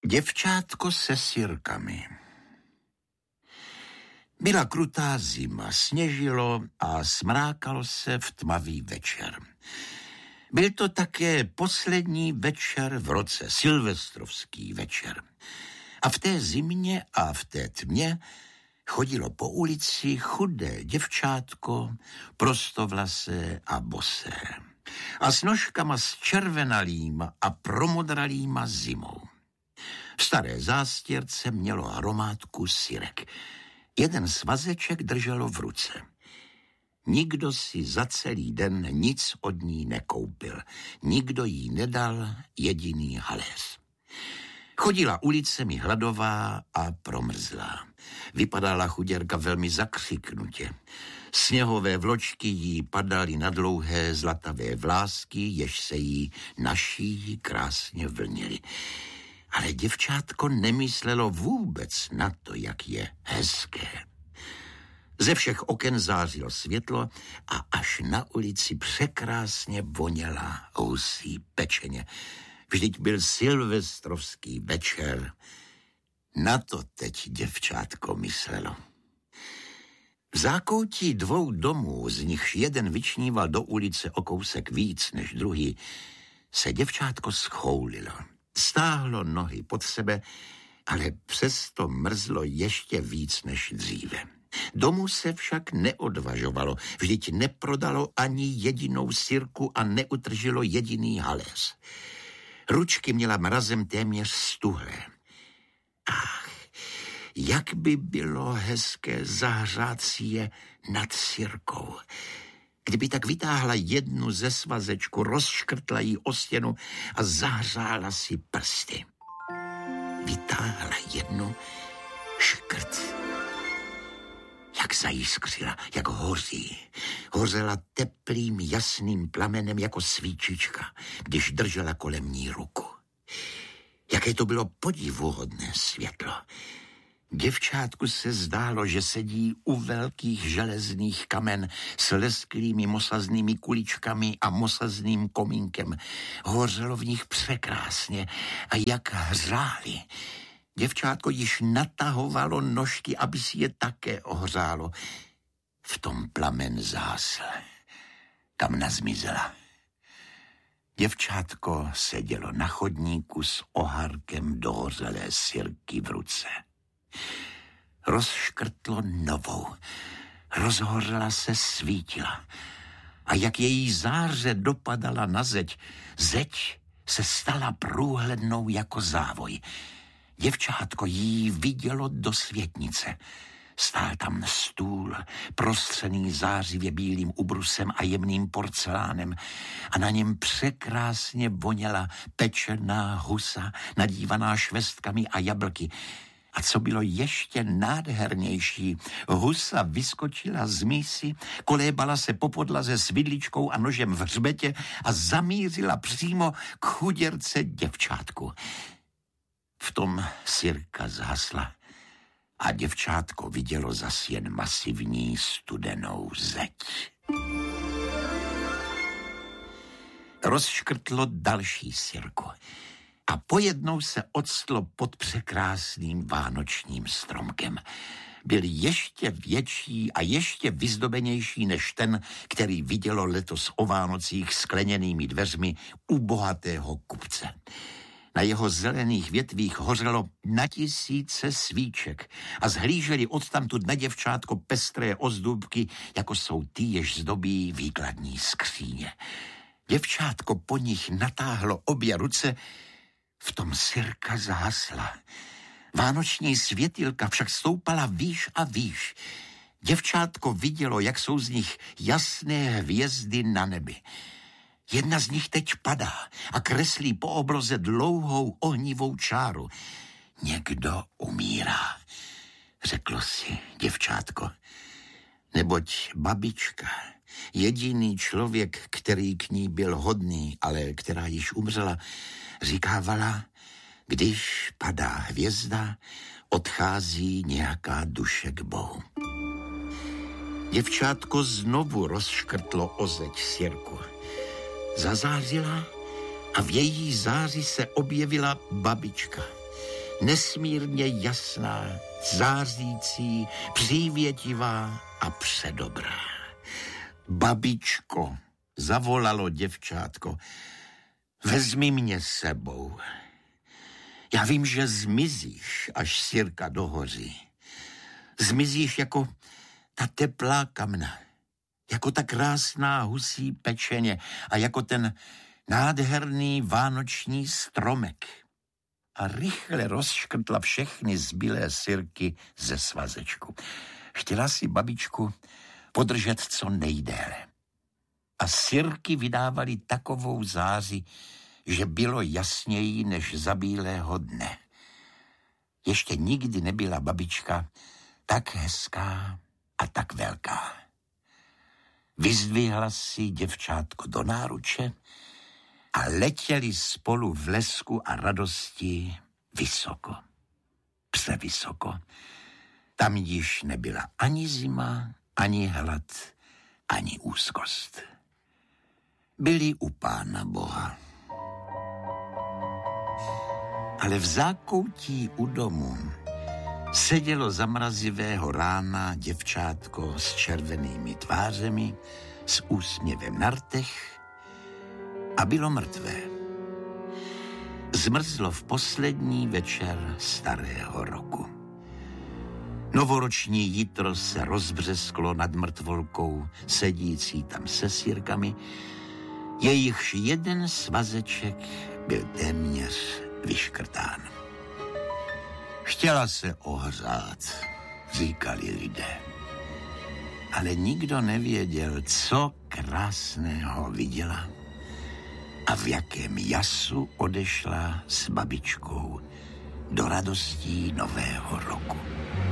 Děvčátko se sirkami. Byla krutá zima, sněžilo a smrákalo se v tmavý večer. Byl to také poslední večer v roce, silvestrovský večer. A v té zimě a v té tmě chodilo po ulici chudé děvčátko, prostovlasé a bosé. A s nožkama zčervenalýma a promodralýma zimou. V staré zástěrce mělo hromádku sirek. Jeden svazeček drželo v ruce. Nikdo si za celý den nic od ní nekoupil. Nikdo jí nedal jediný haléř. Chodila ulicemi hladová a promrzlá. Vypadala chuděrka velmi zakřiknutě. Sněhové vločky jí padaly na dlouhé zlatavé vlásky, jež se jí na šíji krásně vlnily. Ale děvčátko nemyslelo vůbec na to, jak je hezké. Ze všech oken zářilo světlo a až na ulici překrásně voněla husí pečeně. Vždyť byl silvestrovský večer. Na to teď děvčátko myslelo. V zákoutí 2 domů, z nichž jeden vyčníval do ulice o kousek víc než druhý, se děvčátko schoulilo. Stáhlo nohy pod sebe, ale přesto mrzlo ještě víc než dříve. Domů se však neodvažovalo, vždyť neprodalo ani jedinou sirku a neutržilo jediný haléř. Ručky měla mrazem téměř stuhlé. Ach, jak by bylo hezké zahřát si je nad sirkou. Kdyby tak vytáhla jednu ze svazečku, rozškrtla jí o stěnu a zahřála si prsty. Vytáhla jednu, škrt. Jak zajiskřila, jak hoří. Hořela teplým, jasným plamenem jako svíčička, když držela kolem ní ruku. Jaké to bylo podivuhodné světlo. Děvčátku se zdálo, že sedí u velkých železných kamen s lesklými mosaznými kuličkami a mosazným komínkem. Hořelo v nich překrásně a jak hřáli. Děvčátko již natahovalo nožky, aby si je také ohřálo. V tom plamen zásl. Kam nazmizela. Děvčátko sedělo na chodníku s oharkem dohořelé sirky v ruce. Rozškrtlo novou. Rozhořela se, svítila. A jak její záře dopadala na zeď, zeď se stala průhlednou jako závoj. Děvčátko jí vidělo do světnice. Stál tam stůl, prostřený zářivě bílým ubrusem a jemným porcelánem a na něm překrásně voněla pečená husa, nadívaná švestkami a jablky. A co bylo ještě nádhernější, husa vyskočila z mísy, kolébala se po podlaze s vidličkou a nožem v hřbetě a zamířila přímo k chuděrce děvčátku. V tom sirka zhasla a děvčátko vidělo zas jen masivní studenou zeď. Rozškrtlo další sirku a pojednou se octlo pod překrásným vánočním stromkem. Byl ještě větší a ještě vyzdobenější než ten, který vidělo letos o Vánocích skleněnými dveřmi u bohatého kupce. Na jeho zelených větvích hořelo na tisíce svíček a zhlíželi odtamtud na děvčátko pestré ozdůbky, jako jsou ty, jež zdobí výkladní skříně. Děvčátko po nich natáhlo obě ruce, v tom sirka zahasla. Vánoční světilka však stoupala výš a výš. Děvčátko vidělo, jak jsou z nich jasné hvězdy na nebi. Jedna z nich teď padá a kreslí po obloze dlouhou ohnivou čáru. Někdo umírá, řeklo si děvčátko. Neboť babička, jediný člověk, který k ní byl hodný, ale která již umřela, říkávala, když padá hvězda, odchází nějaká duše k Bohu. Děvčátko znovu rozškrtlo o zeď sirku. Zazářila a v její záři se objevila babička. nesmírně jasná, zářící, přívětivá a předobrá. Babičko, zavolalo děvčátko, vezmi mě sebou. Já vím, že zmizíš, až Sirka dohoří. Zmizíš jako ta teplá kamna, jako ta krásná husí pečeně a jako ten nádherný vánoční stromek. A rychle rozškrtla všechny zbylé sirky ze svazečku. Chtěla si babičku podržet co nejdéle. A sirky vydávaly takovou záři, že bylo jasněji než za bílého dne. Ještě nikdy nebyla babička tak hezká a tak velká. Vyzdvihla si děvčátko do náruče a letěli spolu v lesku a radosti vysoko. Převysoko. Tam již nebyla ani zima, ani hlad, ani úzkost. Byli u Pána Boha. Ale v zákoutí u domu sedělo za mrazivého rána děvčátko s červenými tvářemi, s úsměvem na rtech a bylo mrtvé. Zmrzlo v poslední večer starého roku. Novoroční jitro se rozbřesklo nad mrtvolkou, sedící tam se sirkami, jejichž jeden svazeček byl téměř vyškrtán. Chtěla se ohřát, říkali lidé. Ale nikdo nevěděl, co krásného viděla a v jakém jasu odešla s babičkou do radostí nového roku.